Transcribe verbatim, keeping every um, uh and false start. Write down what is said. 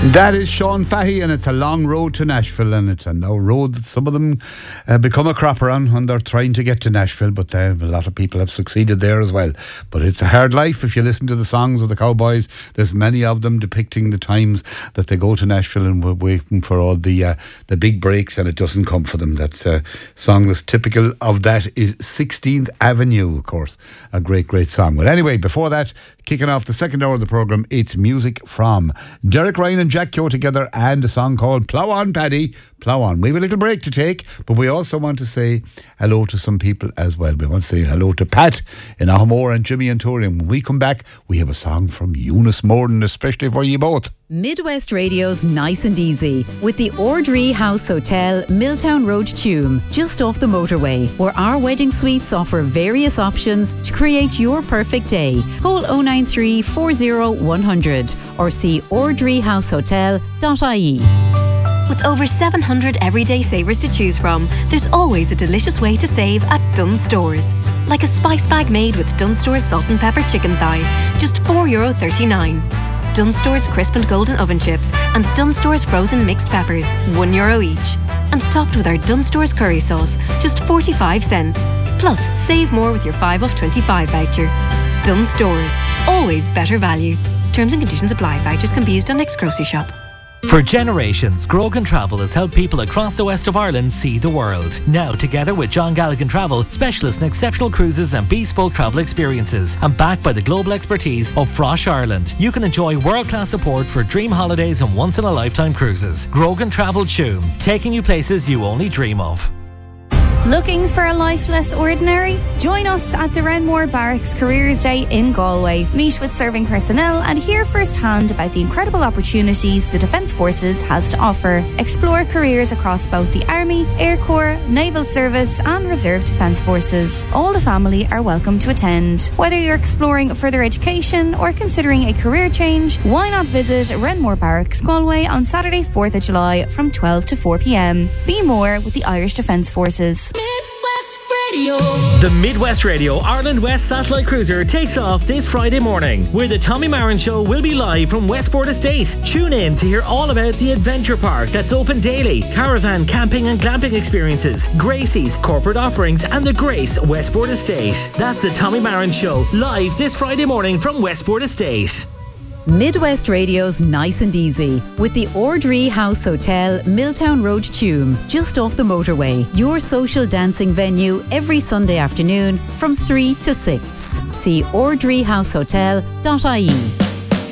That is Sean Fahey, and it's a long road to Nashville, and it's a no road that some of them uh, become a cropper on when they're trying to get to Nashville, but uh, a lot of people have succeeded there as well. But it's a hard life. If you listen to the songs of the Cowboys, there's many of them depicting the times that they go to Nashville and we're waiting for all the uh, the big breaks, and it doesn't come for them. That's a song that's typical of that is sixteenth Avenue, of course. A great, great song. But anyway, before that, kicking off the second hour of the programme, it's music from Derek Ryan and Jack Keogh together, and a song called Plough On Paddy, Plough On. We have a little break to take, but we also want to say hello to some people as well. We want to say hello to Pat in Ahomore and Jimmy and Torian. When we come back, we have a song from Eunice Morden, especially for you both. Midwest Radio's Nice and Easy with the Ordree House Hotel, Milltown Road, Tuam, just off the motorway, where our wedding suites offer various options to create your perfect day. Call oh nine three, four oh, one hundred or see ordree house hotel dot I E. With over seven hundred everyday savers to choose from, there's always a delicious way to save at Dunnes Stores. Like a spice bag made with Dunnes Stores salt and pepper chicken thighs, just four euro thirty-nine. Dunnes Stores crisp and golden oven chips and Dunnes Stores frozen mixed peppers, one euro each. And topped with our Dunnes Stores curry sauce, just forty-five cents. Plus, save more with your five off twenty-five voucher. Dunnes Stores, always better value. Terms and conditions apply. Vouchers can be used on next grocery shop. For generations, Grogan Travel has helped people across the west of Ireland see the world. Now, together with John Galligan Travel, specialists in exceptional cruises and bespoke travel experiences, and backed by the global expertise of Frosh Ireland, you can enjoy world-class support for dream holidays and once-in-a-lifetime cruises. Grogan Travel Tuam, taking you places you only dream of. Looking for a life less ordinary? Join us at the Renmore Barracks Careers Day in Galway. Meet with serving personnel and hear firsthand about the incredible opportunities the Defence Forces has to offer. Explore careers across both the Army, Air Corps, Naval Service and Reserve Defence Forces. All the family are welcome to attend. Whether you're exploring further education or considering a career change, why not visit Renmore Barracks Galway on Saturday fourth of July from twelve to four p.m. Be more with the Irish Defence Forces. Midwest Radio. The Midwest Radio Ireland West Satellite Cruiser takes off this Friday morning, where the Tommy Marin Show will be live from Westport Estate. Tune in to hear all about the adventure park that's open daily, caravan, camping and glamping experiences, Gracie's, corporate offerings and the Grace Westport Estate. That's the Tommy Marin Show, live this Friday morning from Westport Estate. Midwest Radio's Nice and Easy with the Ordree House Hotel, Milltown Road, Tuam, just off the motorway. Your social dancing venue every Sunday afternoon from three to six. See ordree house hotel dot I E.